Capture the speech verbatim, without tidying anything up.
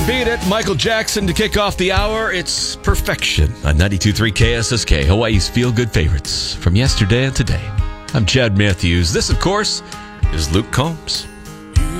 Beat It, Michael Jackson to kick off the hour. It's Perfection on ninety-two point three K S S K, Hawaii's feel-good favorites from yesterday and today. I'm Chad Matthews. This, of course, is Luke Combs.